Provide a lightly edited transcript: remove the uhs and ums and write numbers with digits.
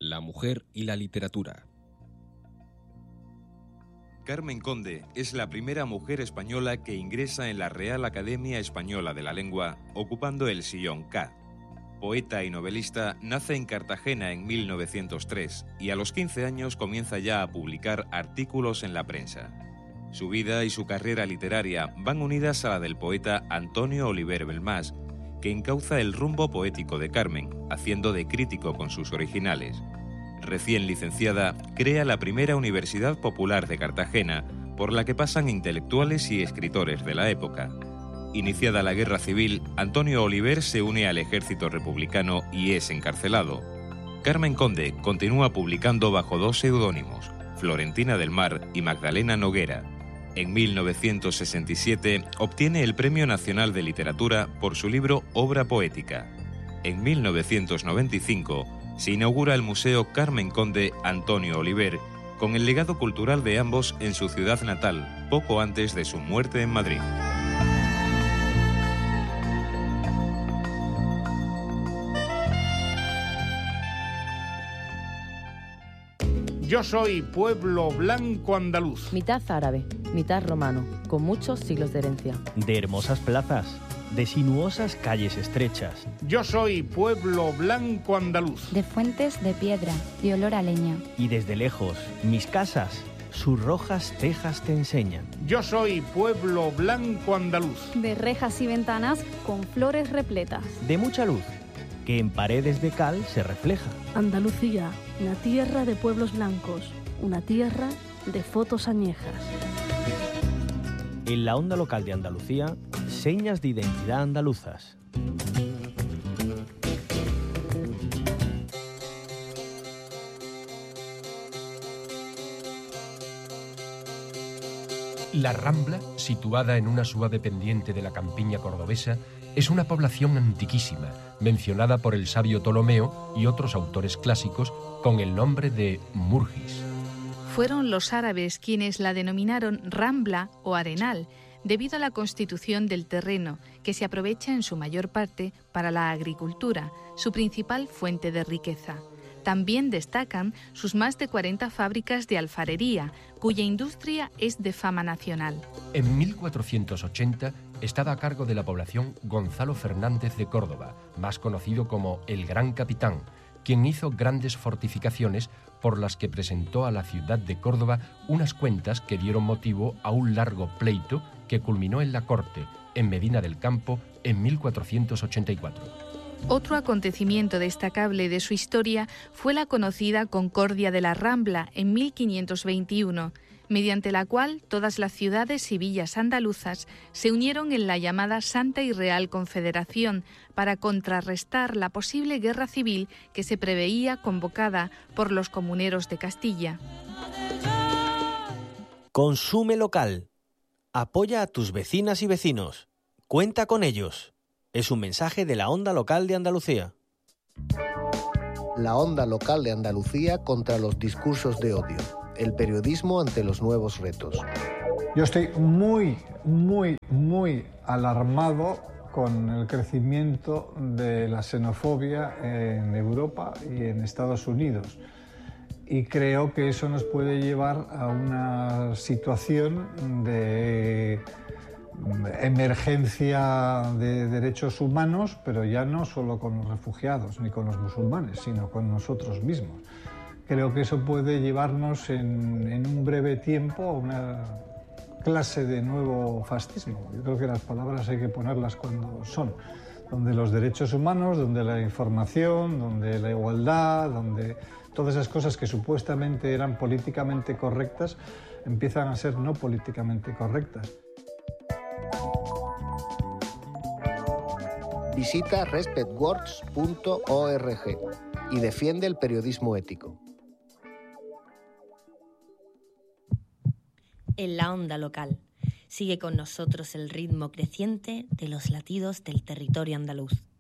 la mujer y la literatura. Carmen Conde es la primera mujer española que ingresa en la Real Academia Española de la Lengua, ocupando el sillón K. Poeta y novelista, nace en Cartagena en 1903 y a los 15 años comienza ya a publicar artículos en la prensa. Su vida y su carrera literaria van unidas a la del poeta Antonio Oliver Belmás, que encauza el rumbo poético de Carmen, haciendo de crítico con sus originales. Recién licenciada, crea la primera Universidad Popular de Cartagena, por la que pasan intelectuales y escritores de la época. Iniciada la Guerra Civil, Antonio Oliver se une al ejército republicano y es encarcelado. Carmen Conde continúa publicando bajo dos seudónimos, Florentina del Mar y Magdalena Noguera. En 1967 obtiene el Premio Nacional de Literatura por su libro Obra Poética. En 1995 se inaugura el Museo Carmen Conde Antonio Oliver, con el legado cultural de ambos en su ciudad natal, poco antes de su muerte en Madrid. Yo soy pueblo blanco andaluz. Mitad árabe, mitad romano, con muchos siglos de herencia. De hermosas plazas, de sinuosas calles estrechas. Yo soy pueblo blanco andaluz. De fuentes de piedra, de olor a leña. Y desde lejos, mis casas, sus rojas tejas te enseñan. Yo soy pueblo blanco andaluz. De rejas y ventanas con flores repletas. De mucha luz, que en paredes de cal se refleja. Andalucía, una tierra de pueblos blancos, una tierra de fotos añejas. En la onda local de Andalucía, señas de identidad andaluzas. La Rambla, situada en una suave pendiente de la campiña cordobesa, es una población antiquísima, mencionada por el sabio Ptolomeo y otros autores clásicos con el nombre de Murgis. Fueron los árabes quienes la denominaron Rambla o Arenal, debido a la constitución del terreno, que se aprovecha en su mayor parte para la agricultura, su principal fuente de riqueza. También destacan sus más de 40 fábricas de alfarería, cuya industria es de fama nacional. En 1480 estaba a cargo de la población Gonzalo Fernández de Córdoba, más conocido como el Gran Capitán, quien hizo grandes fortificaciones por las que presentó a la ciudad de Córdoba unas cuentas que dieron motivo a un largo pleito que culminó en la corte, en Medina del Campo, en 1484. Otro acontecimiento destacable de su historia fue la conocida Concordia de la Rambla en 1521, mediante la cual todas las ciudades y villas andaluzas se unieron en la llamada Santa y Real Confederación para contrarrestar la posible guerra civil que se preveía convocada por los comuneros de Castilla. Consume local. Apoya a tus vecinas y vecinos. Cuenta con ellos. Es un mensaje de la Onda Local de Andalucía. La Onda Local de Andalucía contra los discursos de odio. El periodismo ante los nuevos retos. Yo estoy muy alarmado con el crecimiento de la xenofobia en Europa y en Estados Unidos. Y creo que eso nos puede llevar a una situación de emergencia de derechos humanos, pero ya no solo con los refugiados ni con los musulmanes, sino con nosotros mismos. Creo que eso puede llevarnos en un breve tiempo a una clase de nuevo fascismo. Yo creo que las palabras hay que ponerlas cuando son, donde los derechos humanos, donde la información, donde la igualdad, donde todas esas cosas que supuestamente eran políticamente correctas empiezan a ser no políticamente correctas. Visita respectwords.org y defiende el periodismo ético. En la onda local, sigue con nosotros el ritmo creciente de los latidos del territorio andaluz.